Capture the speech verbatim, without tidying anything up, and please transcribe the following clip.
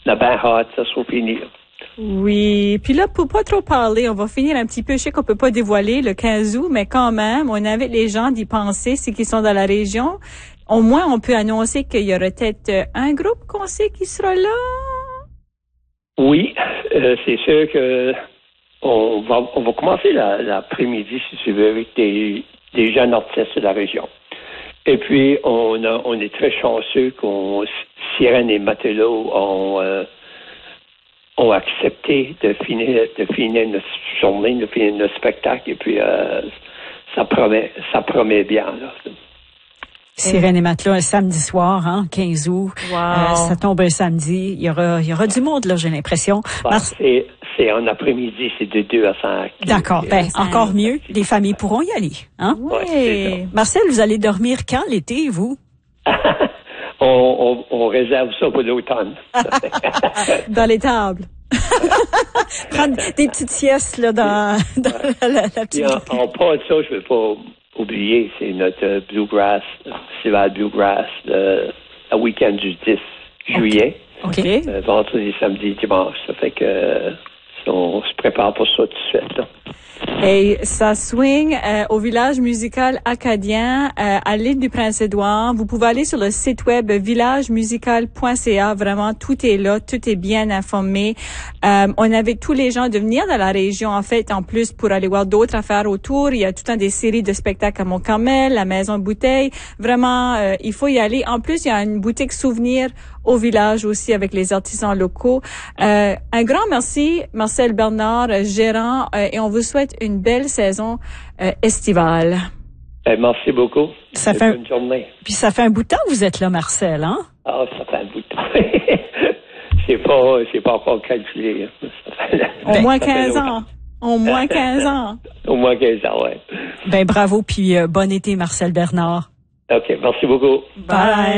a bien hâte, ça soit fini. Oui, puis là, pour pas trop parler, on va finir un petit peu, je sais qu'on peut pas dévoiler le quinze août, mais quand même, on invite les gens d'y penser, ceux qui sont dans la région. Au moins, on peut annoncer qu'il y aura peut-être un groupe qu'on sait qui sera là. Oui, euh, c'est sûr que on va, on va commencer la, l'après-midi, si tu veux, avec des, des jeunes artistes de la région. Et puis, on, a, on est très chanceux qu'on, Sirène et Matelot ont, euh, ont accepté de finir, de finir notre journée, de finir notre spectacle. Et puis, euh, ça promet, ça promet bien, là. Sirène et Matelot, un samedi soir, hein, quinze août. Wow. Euh, ça tombe un samedi. Il y aura, il y aura du monde, là, j'ai l'impression. Bah, Mar- c'est, c'est en après-midi, c'est de deux à cinq. D'accord. Ben, encore mieux. Les familles pourront y aller, hein? Oui. Ouais, Marcel, vous allez dormir quand l'été, vous? on, on, on réserve ça pour l'automne. Dans les tables. Prendre des petites siestes, là, dans, dans la, la, la petite... En, en pas de ça, je ne veux pas oublier, c'est notre euh, Bluegrass, festival Bluegrass, le, le week-end du dix juillet. OK. Euh, vendredi, samedi, dimanche. Ça fait que euh, on se prépare pour ça tout de suite, là. Et ça swing euh, au village musical acadien euh, à l'île du Prince-Édouard. Vous pouvez aller sur le site web village musical point c a. Vraiment, tout est là, tout est bien informé. Euh, on invite tous les gens de venir dans la région, en fait, en plus, pour aller voir d'autres affaires autour. Il y a tout un des séries de spectacles à Mont-Carmel, la Maison Bouteille. Vraiment, euh, il faut y aller. En plus, il y a une boutique souvenir au village aussi avec les artisans locaux. Euh, un grand merci, Marcel Bernard, gérant, euh, et on vous souhaite une belle saison euh, estivale. Ben, merci beaucoup. Ça fait bonne journée. Puis ça fait un bout de temps que vous êtes là, Marcel, hein? Ah, ça fait un bout de temps. c'est pas, c'est pas encore calculé. Fait, Au ben, moins quinze ans. Au moins quinze ans. Au moins quinze ans, ouais. Ben bravo, puis euh, bon été, Marcel Bernard. OK, merci beaucoup. Bye.